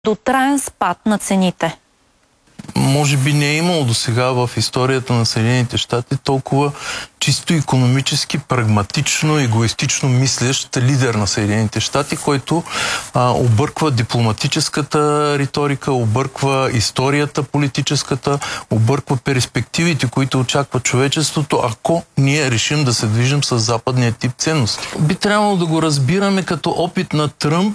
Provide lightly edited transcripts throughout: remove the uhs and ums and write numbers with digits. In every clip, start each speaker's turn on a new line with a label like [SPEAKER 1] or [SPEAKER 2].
[SPEAKER 1] до траен спад на цените.
[SPEAKER 2] Може би не е имало досега в историята на Съединените щати толкова чисто икономически, прагматично, егоистично мислещ лидер на Съединените щати, който обърква дипломатическата риторика, обърква историята политическата, обърква перспективите, които очаква човечеството, ако ние решим да се движим с западния тип ценности. Би трябвало да го разбираме като опит на Тръмп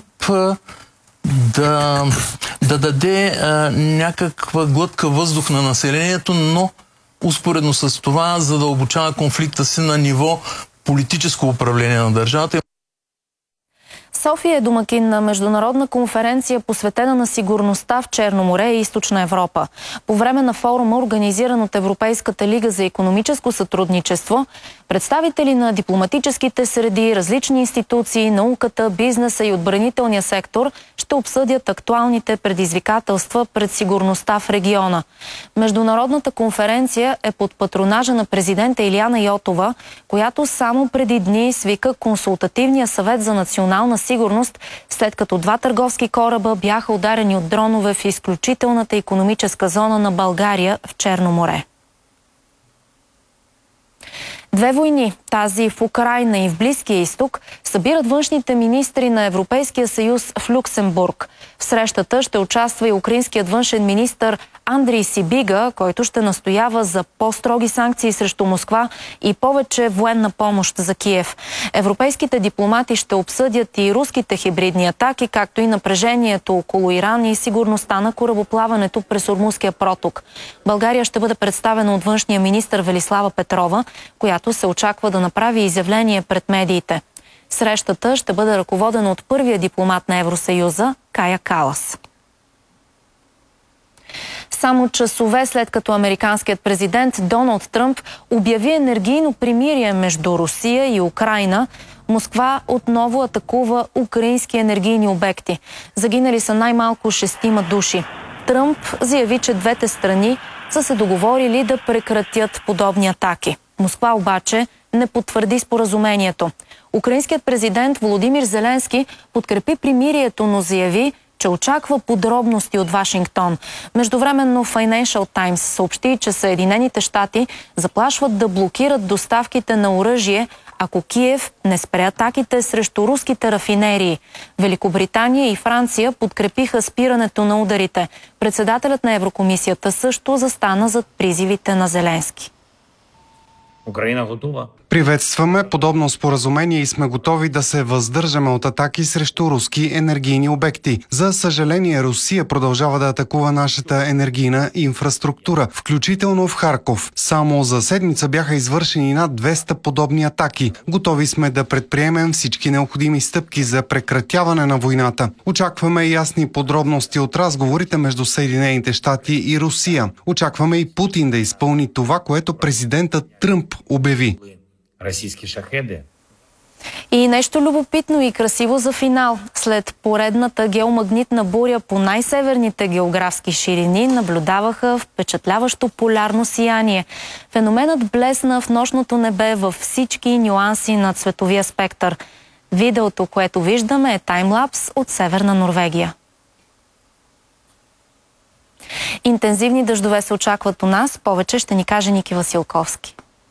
[SPEAKER 2] да даде някаква глътка въздух на населението, но успоредно с това задълбочава конфликта си на ниво политическо управление на държавата.
[SPEAKER 1] София е домакин на международна конференция, посветена на сигурността в Черно море и Източна Европа. По време на форума, организиран от Европейската лига за икономическо сътрудничество, представители на дипломатическите среди, различни институции, науката, бизнеса и отбранителния сектор ще обсъдят актуалните предизвикателства пред сигурността в региона. Международната конференция е под патронажа на президента Илияна Йотова, която само преди дни свика Консултативния съвет за национална сигурност, след като 2 търговски кораба бяха ударени от дронове в изключителната икономическа зона на България в Черно море. 2 войни, тази в Украйна и в Близкия изток, събират външните министри на Европейския съюз в Люксембург. В срещата ще участва и украинският външен министър Андрий Сибига, който ще настоява за по-строги санкции срещу Москва и повече военна помощ за Киев. Европейските дипломати ще обсъдят и руските хибридни атаки, както и напрежението около Иран и сигурността на корабоплаването през Ормузския проток. България ще бъде представена от външния министър Велислава Петрова, която се очаква да направи изявление пред медиите. Срещата ще бъде ръководена от първия дипломат на Евросъюза Кая Калас. Само часове след като американският президент Доналд Тръмп обяви енергийно примирие между Русия и Украйна, Москва отново атакува украински енергийни обекти. Загинали са най-малко 6 души. Тръмп заяви, че двете страни са се договорили да прекратят подобни атаки. Москва обаче не потвърди споразумението. Украинският президент Володимир Зеленски подкрепи примирието, но заяви, че очаква подробности от Вашингтон. Междувременно Financial Times съобщи, че Съединените щати заплашват да блокират доставките на оръжие, ако Киев не спре атаките срещу руските рафинерии. Великобритания и Франция подкрепиха спирането на ударите. Председателят на Еврокомисията също застана зад призивите на Зеленски.
[SPEAKER 3] Украина готова.
[SPEAKER 4] Приветстваме подобно споразумение и сме готови да се въздържаме от атаки срещу руски енергийни обекти. За съжаление, Русия продължава да атакува нашата енергийна инфраструктура, включително в Харков. Само за седмица бяха извършени над 200 подобни атаки. Готови сме да предприемем всички необходими стъпки за прекратяване на войната. Очакваме ясни подробности от разговорите между Съединените щати и Русия. Очакваме и Путин да изпълни това, което президентът Тръмп обяви.
[SPEAKER 3] Российски шахеди.
[SPEAKER 1] И нещо любопитно и красиво за финал. След поредната геомагнитна буря по най-северните географски ширини наблюдаваха впечатляващо полярно сияние. Феноменът блесна в нощното небе във всички нюанси на цветовия спектър. Видеото, което виждаме, е таймлапс от Северна Норвегия. Интензивни дъждове се очакват у нас. Повече ще ни каже Ники Василковски.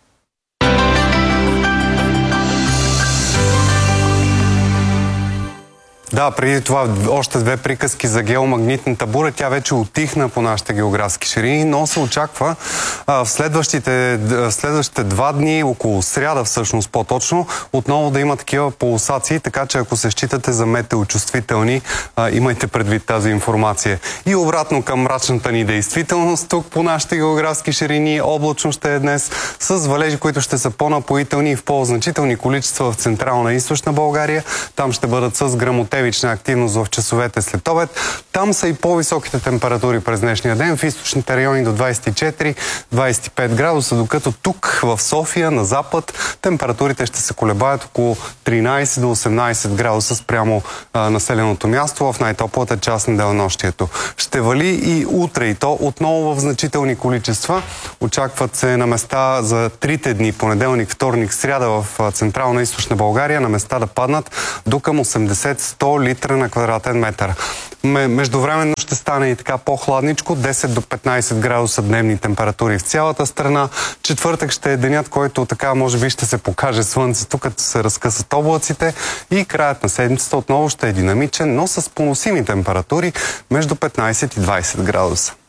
[SPEAKER 4] Да, преди това още 2 приказки за геомагнитната буря. Тя вече утихна по нашите географски ширини, но се очаква в следващите 2 дни, около сряда всъщност по-точно, отново да има такива полусации, така че ако се считате за метеочувствителни, имайте предвид тази информация. И обратно към мрачната ни действителност, тук по нашите географски ширини облачно ще е днес, с валежи, които ще са по-напоителни и в по-значителни количества в Централна и Източна България. Там ще бъдат с гръмотевична активност в часовете след обед. Там са и по-високите температури през днешния ден. В източните райони до 24-25 градуса, докато тук в София, на запад, температурите ще се колебаят около 13 до 18 градуса спрямо населеното място в най-топлата част на денонощието. Ще вали и утре, и то отново в значителни количества. Очакват се на места за 3 дни, понеделник, вторник, сряда в Централна и Източна България, на места да паднат до към 80-100 до литра на квадратен метър. Междувременно ще стане и така по-хладничко, 10 до 15 градуса дневни температури в цялата страна. Четвъртък ще е денят, който така може би ще се покаже слънцето, като се разкъсат облаците, и краят на седмицата отново ще е динамичен, но с поносими температури между 15 и 20 градуса.